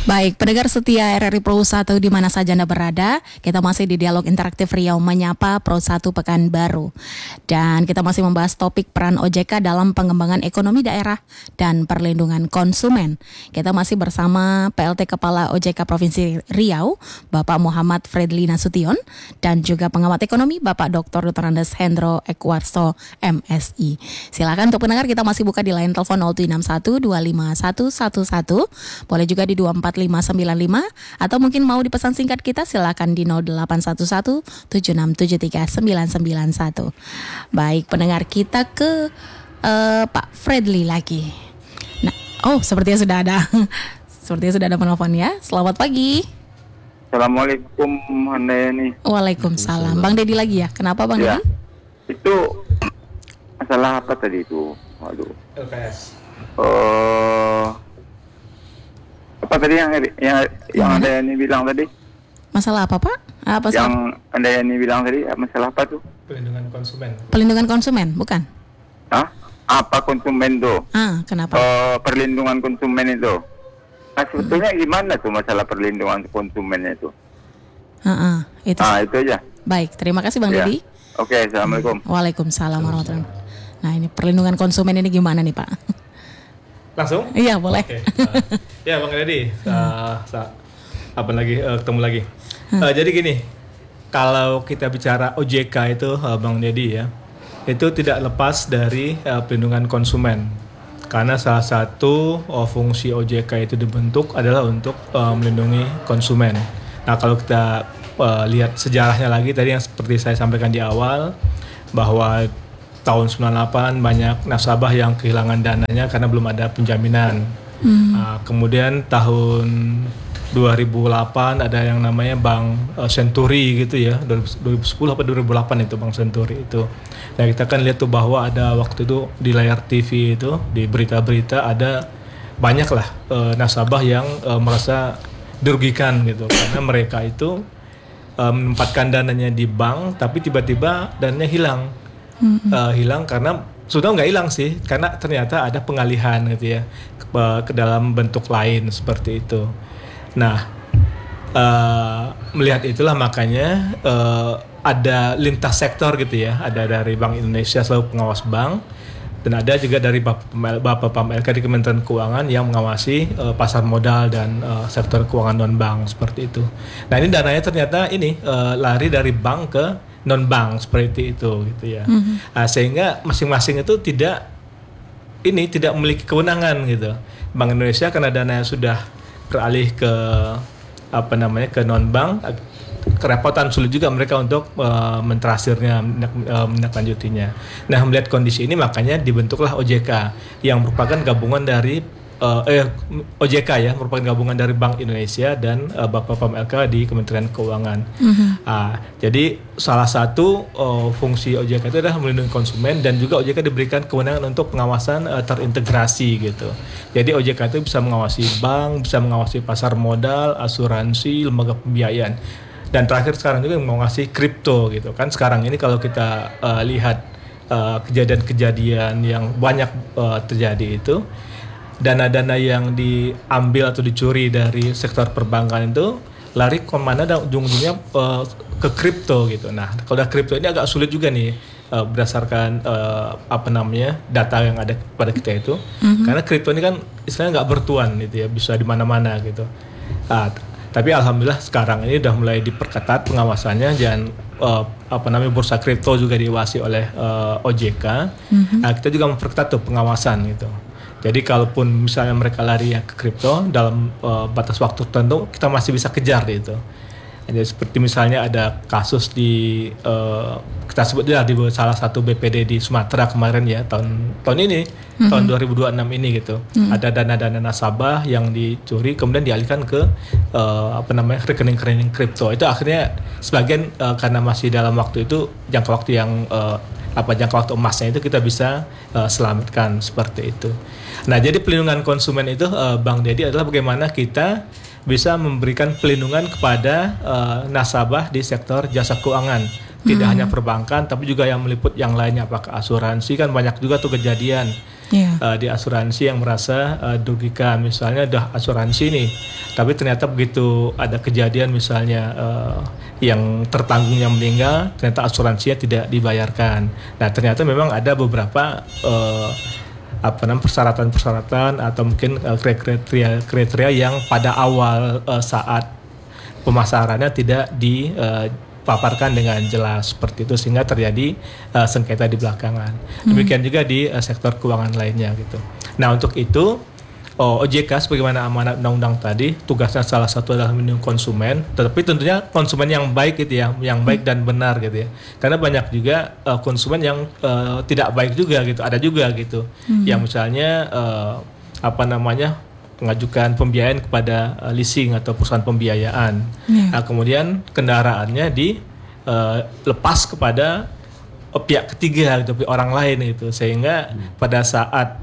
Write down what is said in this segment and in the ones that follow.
Baik, pendengar setia RRI Pro 1 di mana saja Anda berada, kita masih di Dialog Interaktif Riau Menyapa Pro 1 Pekanbaru. Dan kita masih membahas topik peran OJK dalam pengembangan ekonomi daerah dan perlindungan konsumen. Kita masih bersama PLT Kepala OJK Provinsi Riau, Bapak Muhammad Fredly Nasution, dan juga pengamat ekonomi Bapak Dr. Andes Hendro Ekwarso, MSI. Silakan untuk pendengar, kita masih buka di line telepon 0761 25111, boleh juga di 24595, atau mungkin mau dipesan singkat kita silakan di 0811 7673 991. Baik, pendengar, kita ke Pak Fredly lagi. Nah, sepertinya sudah ada penelpon ya. Selamat pagi. Assalamualaikum, Handayani. Waalaikumsalam. Bang Dedi lagi ya? Kenapa Bang Dedi? Itu masalah apa tadi itu? Waduh. LPS. Apa tadi yang Handayani bilang tadi? Masalah apa Pak? Apa yang Handayani bilang tadi? Masalah apa tuh? Pelindungan konsumen. Pelindungan konsumen, bukan? Hah? Apa konsumen tuh? Kenapa? Perlindungan konsumen itu. Nah, sebetulnya gimana tuh masalah perlindungan konsumen itu? Itu aja. Baik, terima kasih Bang Dedi. Oke, Assalamualaikum. Waalaikumsalam warahmatullahi wabarakatuh. Nah, ini perlindungan konsumen ini gimana nih Pak? Langsung? Iya, boleh. Oke. Ya Bang Dedi, ketemu lagi. Jadi gini, kalau kita bicara OJK itu Bang Dedi ya, itu tidak lepas dari perlindungan konsumen. Karena salah satu fungsi OJK itu dibentuk adalah untuk melindungi konsumen. Nah, kalau kita lihat sejarahnya lagi tadi yang seperti saya sampaikan di awal, bahwa tahun 98 banyak nasabah yang kehilangan dananya karena belum ada penjaminan. Kemudian tahun 2008 ada yang namanya Bank Senturi gitu ya, 2010 atau 2008 itu Bank Senturi itu. Nah, kita kan lihat tuh bahwa ada waktu itu di layar TV itu, di berita-berita ada banyak lah nasabah yang merasa dirugikan gitu, karena mereka itu menempatkan dananya di bank tapi tiba-tiba dananya hilang. Hilang karena sudah nggak hilang sih, karena ternyata ada pengalihan gitu ya ke dalam bentuk lain seperti itu. Nah, melihat itulah makanya ada lintas sektor gitu ya, ada dari Bank Indonesia selalu pengawas bank, dan ada juga dari Bapak PAMLK di Kementerian Keuangan yang mengawasi pasar modal dan sektor keuangan non bank seperti itu. Nah, ini dananya ternyata lari dari bank ke non bank seperti itu gitu ya. Sehingga masing-masing itu tidak memiliki kewenangan gitu. Bank Indonesia karena dananya sudah beralih ke ke non bank, kerepotan, sulit juga mereka untuk mentransfernya, menindaklanjutinya. Nah, melihat kondisi ini makanya dibentuklah OJK yang merupakan gabungan dari OJK ya, merupakan gabungan dari Bank Indonesia dan Bapak PAMLK di Kementerian Keuangan. Jadi salah satu fungsi OJK itu adalah melindungi konsumen, dan juga OJK diberikan kewenangan untuk pengawasan terintegrasi gitu. Jadi OJK itu bisa mengawasi bank, bisa mengawasi pasar modal, asuransi, lembaga pembiayaan. Dan terakhir sekarang juga mengawasi kripto gitu kan. Sekarang ini kalau kita lihat kejadian-kejadian yang banyak terjadi itu, dana-dana yang diambil atau dicuri dari sektor perbankan itu lari kemana dan ujung-ujungnya ke kripto gitu. Nah, kalau udah kripto ini agak sulit juga nih berdasarkan data yang ada pada kita itu, karena kripto ini kan istilahnya nggak bertuan gitu ya, bisa di mana-mana gitu. Tapi alhamdulillah sekarang ini udah mulai diperketat pengawasannya, dan bursa kripto juga diawasi oleh OJK. Kita juga memperketat tuh pengawasan gitu. Jadi kalaupun misalnya mereka lari ke kripto dalam batas waktu tertentu, kita masih bisa kejar gitu. Jadi seperti misalnya ada kasus di kita sebut di salah satu BPD di Sumatera kemarin ya, tahun ini, tahun 2026 ini gitu. Ada dana-dana nasabah yang dicuri kemudian dialihkan ke rekening-rekening kripto. Itu akhirnya sebagian karena masih dalam waktu itu, jangka waktu yang jangka waktu emasnya itu kita bisa selamatkan seperti itu. Nah, jadi pelindungan konsumen itu Bang Dedi adalah bagaimana kita bisa memberikan pelindungan kepada nasabah di sektor jasa keuangan. Tidak hanya perbankan, tapi juga yang meliput yang lainnya, apakah asuransi, kan banyak juga tuh kejadian di asuransi yang merasa dirugikan. Misalnya udah asuransi nih, tapi ternyata begitu ada kejadian misalnya yang tertanggungnya meninggal, ternyata asuransinya tidak dibayarkan. Nah ternyata memang ada beberapa persyaratan-persyaratan atau mungkin kriteria yang pada awal saat pemasarannya tidak dipaparkan dengan jelas seperti itu, sehingga terjadi sengketa di belakangan. Demikian juga di sektor keuangan lainnya gitu. Nah untuk itu OJK sebagaimana amanat undang-undang tadi, tugasnya salah satu adalah melindungi konsumen, tetapi tentunya konsumen yang baik gitu ya, yang baik dan benar gitu ya. Karena banyak juga konsumen yang tidak baik juga gitu, ada juga gitu, yang misalnya mengajukan pembiayaan kepada leasing atau perusahaan pembiayaan, kemudian kendaraannya dilepas kepada pihak ketiga gitu, orang lain gitu, sehingga pada saat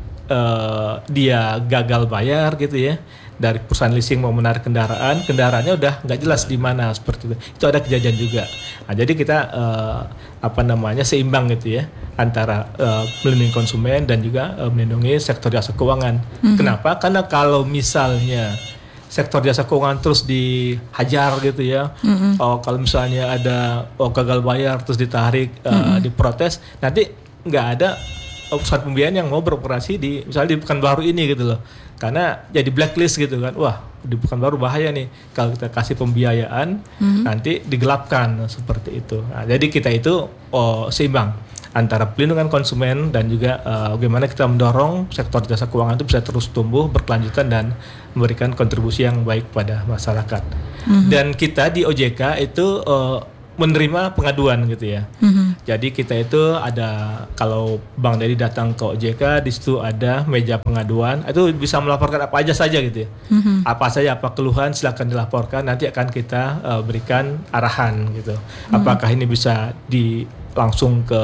dia gagal bayar gitu ya, dari perusahaan leasing mau menarik kendaraannya udah nggak jelas di mana seperti itu ada kejadian juga. Nah, jadi kita seimbang gitu ya antara melindungi konsumen dan juga melindungi sektor jasa keuangan. Kenapa? Karena kalau misalnya sektor jasa keuangan terus dihajar gitu ya, kalau misalnya ada gagal bayar terus ditarik, diprotes, nanti nggak ada perusahaan pembiayaan yang mau beroperasi misalnya di Pekanbaru ini gitu loh, karena jadi blacklist gitu kan. Wah, di Pekanbaru bahaya nih kalau kita kasih pembiayaan, nanti digelapkan seperti itu. Nah, jadi kita itu seimbang antara pelindungan konsumen dan juga bagaimana kita mendorong sektor jasa keuangan itu bisa terus tumbuh berkelanjutan dan memberikan kontribusi yang baik pada masyarakat. Dan kita di OJK itu menerima pengaduan gitu ya. Jadi kita itu ada, kalau Bang Dedi datang ke OJK, di situ ada meja pengaduan, itu bisa melaporkan apa aja saja gitu ya. Apa saja, apa keluhan silakan dilaporkan, nanti akan kita berikan arahan gitu. Apakah ini bisa langsung ke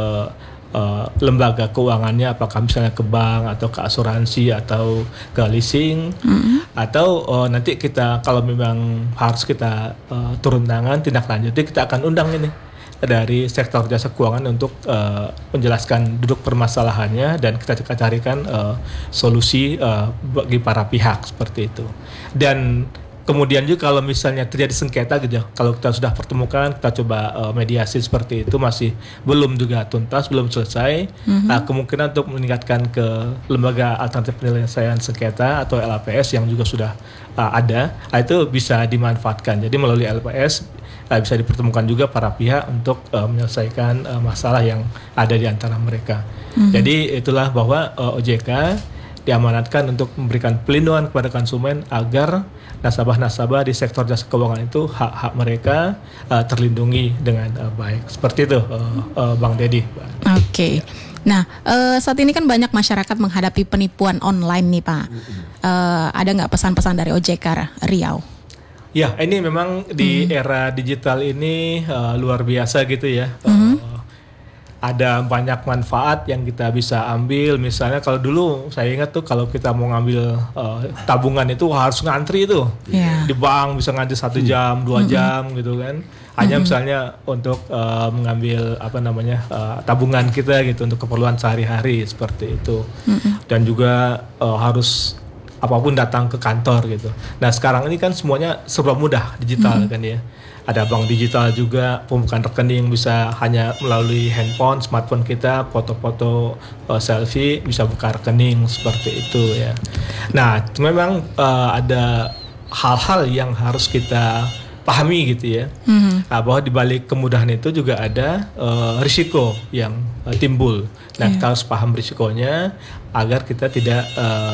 lembaga keuangannya, apakah misalnya ke bank atau ke asuransi atau ke leasing, atau nanti kita kalau memang harus kita turun tangan tindak lanjuti, kita akan undang ini dari sektor jasa keuangan untuk menjelaskan duduk permasalahannya dan kita carikan solusi bagi para pihak seperti itu. Dan kemudian juga kalau misalnya terjadi sengketa gitu ya, kalau kita sudah pertemukan, kita coba mediasi seperti itu, masih belum juga tuntas, belum selesai, kemungkinan untuk meningkatkan ke lembaga alternatif penyelesaian sengketa atau LAPS yang juga sudah ada, itu bisa dimanfaatkan. Jadi melalui LAPS bisa dipertemukan juga para pihak untuk menyelesaikan masalah yang ada di antara mereka. Jadi itulah bahwa OJK diamanatkan untuk memberikan pelindungan kepada konsumen agar nasabah-nasabah di sektor jasa keuangan itu hak-hak mereka terlindungi dengan baik. Seperti itu, Bang Dedi. Oke. Nah, saat ini kan banyak masyarakat menghadapi penipuan online nih, Pak. Ada nggak pesan-pesan dari OJK Riau? Ya, ini memang di era digital ini luar biasa gitu ya. Ada banyak manfaat yang kita bisa ambil. Misalnya kalau dulu saya ingat tuh, kalau kita mau ngambil tabungan itu harus ngantri itu di bank, bisa ngantri 1 jam 2 jam gitu kan, hanya misalnya untuk mengambil tabungan kita gitu untuk keperluan sehari-hari seperti itu. Dan juga harus apapun datang ke kantor gitu. Nah sekarang ini kan semuanya serba mudah digital kan ya. Ada bank digital juga, pembukaan rekening bisa hanya melalui handphone, smartphone kita, foto-foto selfie bisa buka rekening seperti itu ya. Nah, memang ada hal-hal yang harus kita pahami gitu ya. Bahwa di balik kemudahan itu juga ada risiko yang timbul. Nah, kita harus paham risikonya agar kita tidak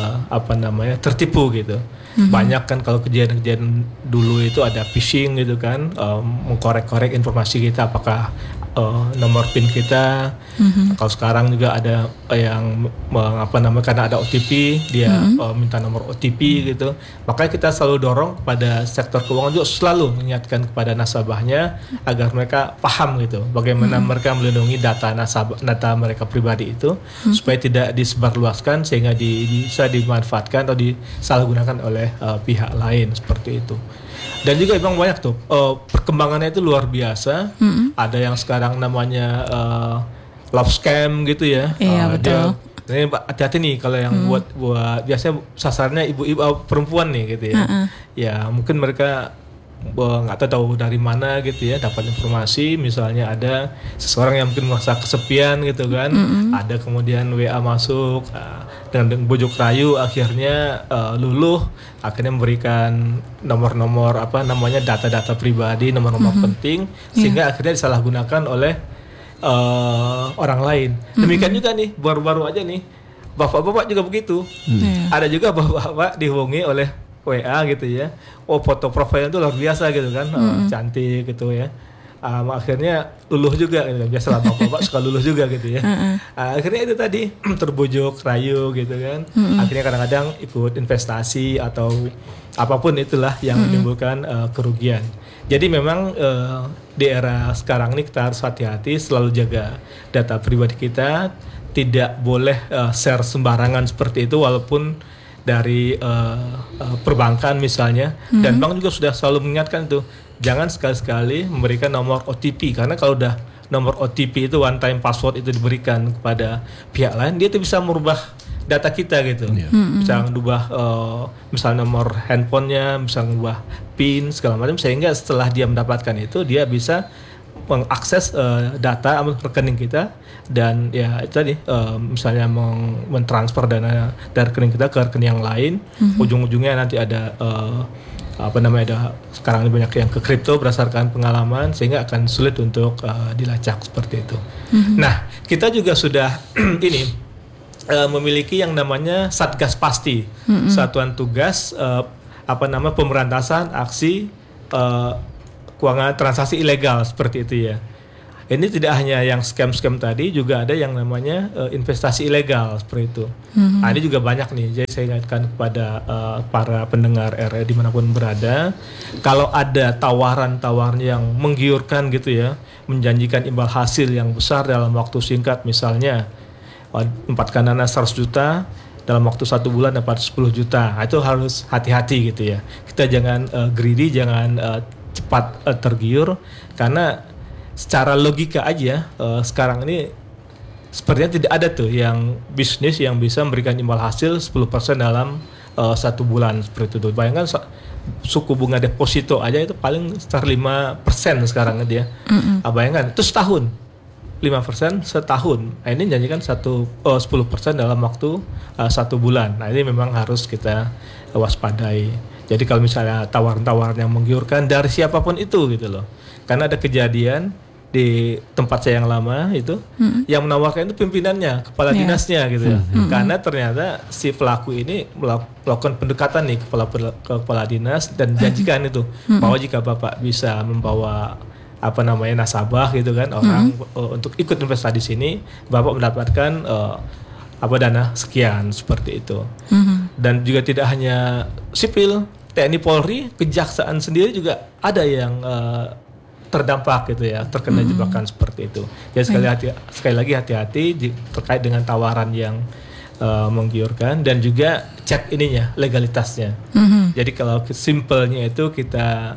tertipu gitu. Banyak kan kalau kejadian-kejadian dulu itu ada phishing gitu kan, mengkorek-korek informasi kita, apakah nomor PIN kita. Kalau sekarang juga ada yang karena ada OTP, dia minta nomor OTP gitu. Makanya kita selalu dorong kepada sektor keuangan juga selalu mengingatkan kepada nasabahnya agar mereka paham gitu bagaimana mereka melindungi data mereka pribadi itu supaya tidak disebarluaskan sehingga bisa dimanfaatkan atau disalahgunakan oleh pihak lain seperti itu. Dan juga memang banyak tuh perkembangannya itu luar biasa. Ada yang sekarang namanya love scam gitu ya. Iya, betul. Sebenarnya hati-hati nih kalau yang buat biasanya sasarannya ibu-ibu perempuan nih gitu ya. Ya mungkin mereka nggak tahu dari mana gitu ya dapat informasi, misalnya ada seseorang yang mungkin merasa kesepian gitu kan, ada kemudian WA masuk dengan bujuk rayu, akhirnya luluh, akhirnya memberikan nomor-nomor data-data pribadi, nomor-nomor penting, sehingga akhirnya disalahgunakan oleh orang lain. Demikian juga nih baru-baru aja nih bapak-bapak juga begitu. Ada juga bapak-bapak dihubungi oleh WA gitu ya. Oh, foto profilnya itu luar biasa gitu kan, cantik gitu ya. Akhirnya luluh juga gitu. Biasalah bapak-bapak suka luluh juga gitu ya. Akhirnya itu tadi terbujuk rayu gitu kan. Akhirnya kadang-kadang ikut investasi atau apapun itulah yang menimbulkan kerugian. Jadi memang di era sekarang ini kita harus hati-hati, selalu jaga data pribadi kita, tidak boleh share sembarangan seperti itu, walaupun dari perbankan misalnya, dan bank juga sudah selalu mengingatkan itu, jangan sekali-sekali memberikan nomor OTP, karena kalau udah nomor OTP itu one time password itu diberikan kepada pihak lain, dia itu bisa merubah data kita gitu, bisa mengubah misalnya nomor handphonenya, bisa mengubah PIN segala macam, sehingga setelah dia mendapatkan itu dia bisa mengakses data rekening kita, dan ya itu tadi misalnya mentransfer dana dari rekening kita ke rekening yang lain, ujung-ujungnya nanti ada ada sekarang ini banyak yang ke kripto berdasarkan pengalaman, sehingga akan sulit untuk dilacak seperti itu. Nah, kita juga sudah memiliki yang namanya Satgas Pasti, Satuan Tugas pemberantasan aksi keuangan transaksi ilegal seperti itu ya. Ini tidak hanya yang scam-scam tadi, juga ada yang namanya investasi ilegal seperti itu. Nah, ini juga banyak nih. Jadi saya ingatkan kepada para pendengar RRI dimanapun berada, kalau ada tawaran-tawaran yang menggiurkan gitu ya, menjanjikan imbal hasil yang besar dalam waktu singkat, misalnya 4 dana 100 juta dalam waktu 1 bulan dapat 10 juta. Nah, itu harus hati-hati gitu ya. Kita jangan greedy, jangan cepat tergiur, karena secara logika aja sekarang ini sepertinya tidak ada tuh yang bisnis yang bisa memberikan imbal hasil 10% dalam 1 bulan seperti itu. Bayangkan suku bunga deposito aja itu paling sekitar 5% sekarang dia. Bayangkan itu setahun 5% setahun. Nah, ini janjikan 10% dalam waktu 1 bulan. Nah, ini memang harus kita waspadai. Jadi kalau misalnya tawaran-tawaran yang menggiurkan dari siapapun itu gitu loh. Karena ada kejadian di tempat saya yang lama itu, yang menawarkan itu pimpinannya, kepala dinasnya gitu ya. Karena ternyata si pelaku ini melakukan pendekatan nih ke kepala dinas dan janjikan itu bahwa jika Bapak bisa membawa nasabah gitu kan, orang untuk ikut investasi di sini, Bapak mendapatkan dana sekian seperti itu. Dan juga tidak hanya sipil, TNI Polri, Kejaksaan sendiri juga ada yang terdampak gitu ya, terkena jebakan seperti itu. Jadi sekali lagi hati-hati terkait dengan tawaran yang menggiurkan, dan juga cek legalitasnya. Jadi kalau simpelnya itu kita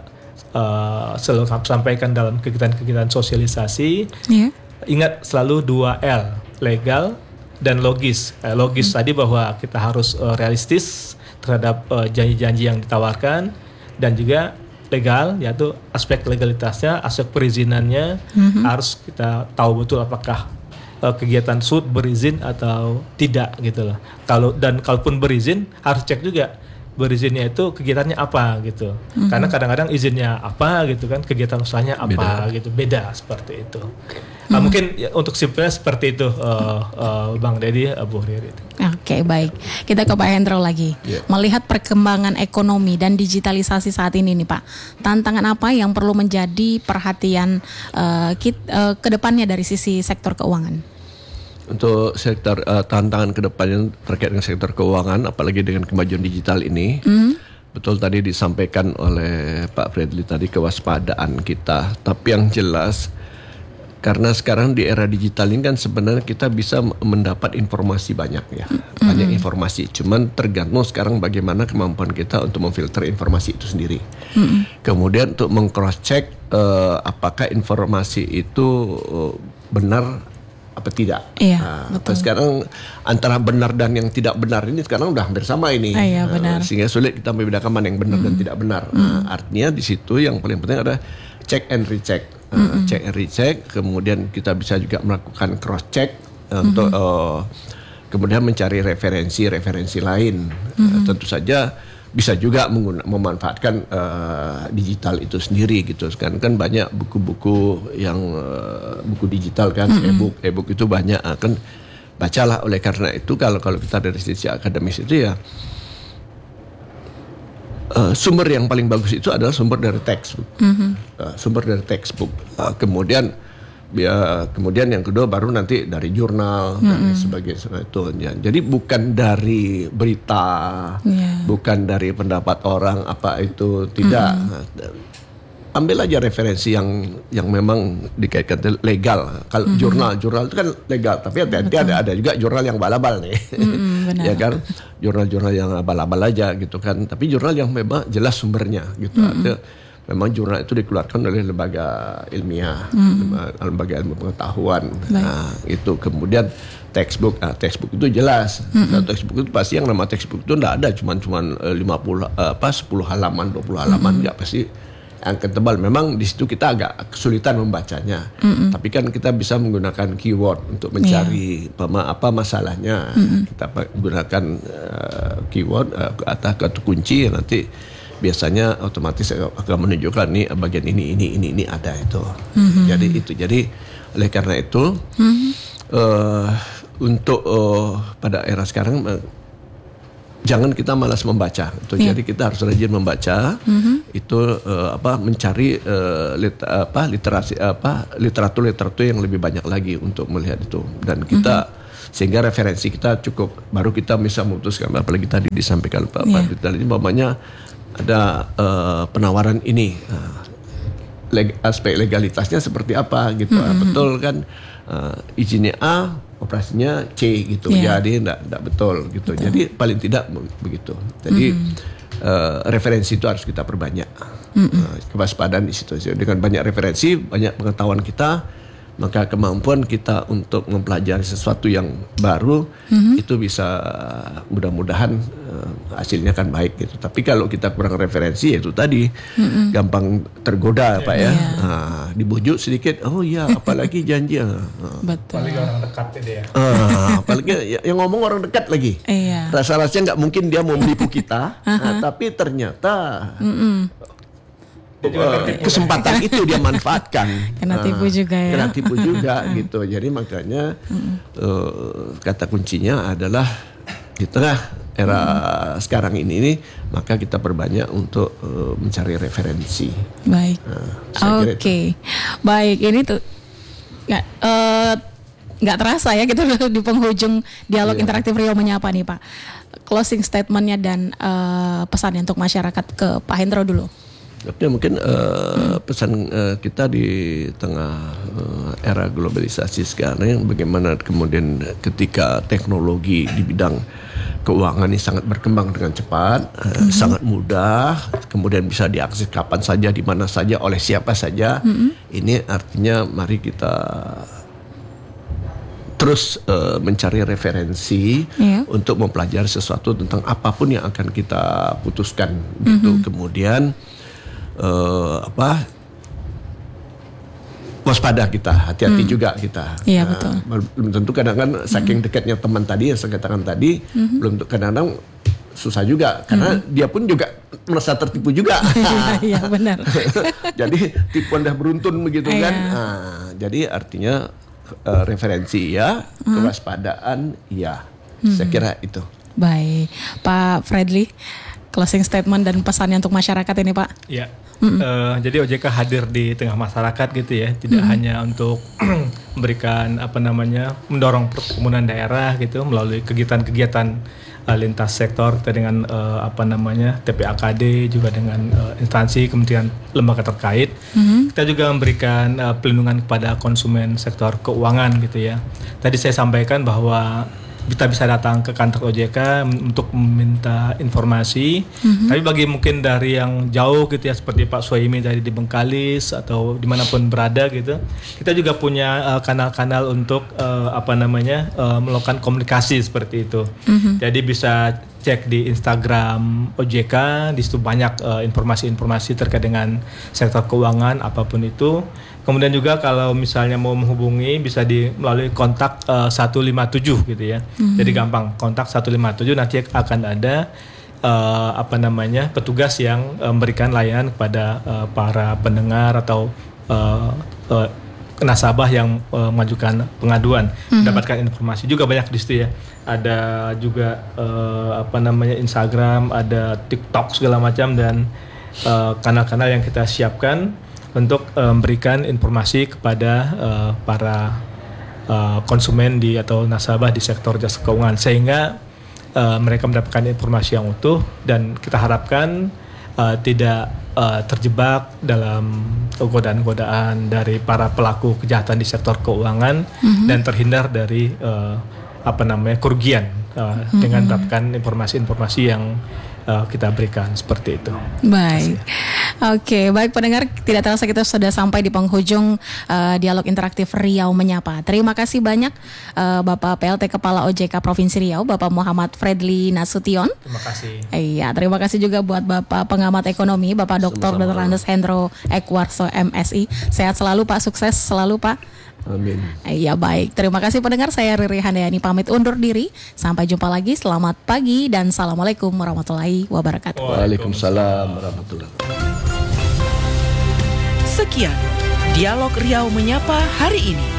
selalu sampaikan dalam kegiatan-kegiatan sosialisasi, ingat selalu 2L, legal dan logis. Logis tadi bahwa kita harus realistis terhadap janji-janji yang ditawarkan, dan juga legal, yaitu aspek legalitasnya, aspek perizinannya harus kita tahu betul apakah kegiatan tersebut berizin atau tidak gitu loh. Kalaupun berizin, harus cek juga berizinnya itu kegiatannya apa gitu. Karena kadang-kadang izinnya apa gitu kan, kegiatan usahanya apa gitu, beda seperti itu. Mungkin untuk simpelnya seperti itu, Bang Deddy, Bu Riri. Oke, baik. Kita ke Pak Hendro lagi. Melihat perkembangan ekonomi dan digitalisasi saat ini nih Pak, tantangan apa yang perlu menjadi perhatian ke depannya dari sisi sektor keuangan? Untuk sektor tantangan ke depannya terkait dengan sektor keuangan, apalagi dengan kemajuan digital ini, betul tadi disampaikan oleh Pak Fredly tadi, kewaspadaan kita. Tapi yang jelas, karena sekarang di era digital ini kan sebenarnya kita bisa mendapat informasi banyak ya, banyak informasi. Cuman tergantung sekarang bagaimana kemampuan kita untuk memfilter informasi itu sendiri. Kemudian untuk meng-cross check apakah informasi itu benar apa tidak. Iya, betul. Sekarang antara benar dan yang tidak benar ini sekarang udah hampir sama ini. Iya, benar. Sehingga sulit kita membedakan mana yang benar dan tidak benar. Artinya di situ yang paling penting adalah check and recheck. Check and recheck, kemudian kita bisa juga melakukan cross check untuk kemudian mencari referensi lain. Tentu saja bisa juga memanfaatkan digital itu sendiri gitu kan banyak buku-buku yang buku digital kan e-book itu banyak kan bacalah. Oleh karena itu kalau kita dari sisi akademis itu ya sumber yang paling bagus itu adalah sumber dari textbook. Kemudian yang kedua baru nanti dari jurnal dan sebagainya itu. Jadi bukan dari berita, bukan dari pendapat orang apa itu, tidak. Ambil aja referensi yang memang dikaitkan legal. Kalau jurnal itu kan legal, tapi hati-hati ada juga jurnal yang balabal nih. Ya kan, jurnal-jurnal yang abal-abal aja gitu kan. Tapi jurnal yang memang jelas sumbernya gitu. Memang jurnal itu dikeluarkan oleh lembaga ilmiah, lembaga ilmu pengetahuan. Nah, itu kemudian textbook itu jelas. Textbook itu pasti yang nama textbook itu enggak ada cuman 10 halaman, 20 halaman, enggak pasti angka tebal. Memang di situ kita agak kesulitan membacanya. Tapi kan kita bisa menggunakan keyword untuk mencari apa masalahnya. Kita gunakan keyword atau kata kunci nanti biasanya otomatis akan menunjukkan nih bagian ini ada itu. Jadi oleh karena itu untuk pada era sekarang jangan kita malas membaca. Jadi kita harus rajin membaca. Itu mencari literatur yang lebih banyak lagi untuk melihat itu, dan kita sehingga referensi kita cukup, baru kita bisa memutuskan. Apalagi tadi disampaikan Pak Fredly tadi umpamanya ada penawaran ini, aspek legalitasnya seperti apa gitu. Betul kan, izinnya A, operasinya C gitu. Jadi enggak betul gitu. Jadi paling tidak begitu. Jadi referensi itu harus kita perbanyak. Kewaspadaan di situ. Dengan banyak referensi, banyak pengetahuan kita, maka kemampuan kita untuk mempelajari sesuatu yang baru itu bisa mudah-mudahan hasilnya kan baik gitu. Tapi kalau kita kurang referensi, itu tadi gampang tergoda Pak ya. Dibujuk sedikit, oh iya apalagi janji. Betul. Apalagi orang dekat itu ya. Apalagi yang ngomong orang dekat lagi. Rasa-rasanya nggak mungkin dia mau menipu kita, tapi ternyata kesempatan itu dia manfaatkan. Kena tipu juga ya. Kena tipu juga gitu. Jadi makanya kata kuncinya adalah di tengah era sekarang ini maka kita perbanyak untuk mencari referensi. Baik. Oke. Baik, ini tuh nggak terasa ya kita di penghujung dialog interaktif Riau Menyapa nih Pak. Closing statementnya dan pesannya untuk masyarakat ke Pak Hendro dulu. Tapi mungkin pesan kita di tengah era globalisasi sekarang, bagaimana kemudian ketika teknologi di bidang keuangan ini sangat berkembang dengan cepat, sangat mudah, kemudian bisa diakses kapan saja, di mana saja, oleh siapa saja. Ini artinya mari kita terus mencari referensi untuk mempelajari sesuatu tentang apapun yang akan kita putuskan gitu. Kemudian waspada kita, hati-hati juga kita. Iya betul. Belum tentu kadang-kadang saking dekatnya teman tadi yang saya katakan tadi, belum kadang-kadang susah juga karena dia pun juga merasa tertipu juga. Iya benar. Jadi tipuan dah beruntun begitu kan. Jadi artinya referensi ya, kewaspadaan ya. Saya kira itu. Baik, Pak Fredly, closing statement dan pesannya untuk masyarakat ini Pak. Ya. Jadi OJK hadir di tengah masyarakat gitu ya, tidak hanya untuk memberikan mendorong perkebunan daerah gitu melalui kegiatan-kegiatan lintas sektor kita dengan TPAKD juga dengan instansi kementerian lembaga terkait. Kita juga memberikan pelindungan kepada konsumen sektor keuangan gitu ya. Tadi saya sampaikan bahwa kita bisa datang ke kantor OJK untuk meminta informasi. Tapi bagi mungkin dari yang jauh gitu ya, seperti Pak Soimi dari di Bengkalis atau dimanapun berada gitu, kita juga punya kanal-kanal untuk melakukan komunikasi seperti itu. Jadi bisa cek di Instagram OJK, di situ banyak informasi-informasi terkait dengan sektor keuangan apapun itu. Kemudian juga kalau misalnya mau menghubungi bisa melalui kontak 157 gitu ya. Jadi gampang, kontak 157, nanti akan ada petugas yang memberikan layanan kepada para pendengar atau nasabah yang mengajukan pengaduan. Mendapatkan informasi juga banyak di situ ya. Ada juga Instagram, ada TikTok segala macam, dan kanal-kanal yang kita siapkan untuk memberikan informasi kepada para konsumen atau nasabah di sektor jasa keuangan, sehingga mereka mendapatkan informasi yang utuh, dan kita harapkan tidak terjebak dalam godaan-godaan dari para pelaku kejahatan di sektor keuangan, dan terhindar dari kerugian dengan mendapatkan informasi-informasi yang kita berikan seperti itu. Baik. Oke, baik pendengar, tidak terasa kita sudah sampai di penghujung dialog interaktif Riau Menyapa. Terima kasih banyak Bapak PLT Kepala OJK Provinsi Riau, Bapak Muhammad Fredly Nasution. Terima kasih. Iya, terima kasih juga buat Bapak Pengamat Ekonomi, Bapak Dr. Andes Hendro Ekwarso MSI. Sehat selalu Pak, sukses selalu Pak. Amin. Iya, baik. Terima kasih pendengar, saya Riri Handayani pamit undur diri. Sampai jumpa lagi. Selamat pagi dan assalamualaikum warahmatullahi wabarakatuh. Waalaikumsalam warahmatullahi wabarakatuh. Sekian Dialog Riau Menyapa hari ini.